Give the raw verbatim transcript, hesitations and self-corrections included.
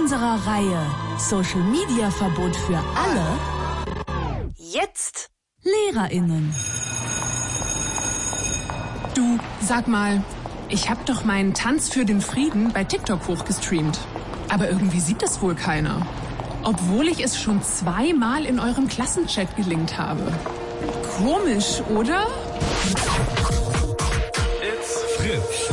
unserer Reihe Social Media Verbot für alle jetzt LehrerInnen. Du, sag mal, ich hab doch meinen Tanz für den Frieden bei TikTok hochgestreamt. Aber irgendwie sieht das wohl keiner. Obwohl ich es schon zweimal in eurem Klassenchat gelinkt habe. Komisch, oder? It's Fritz.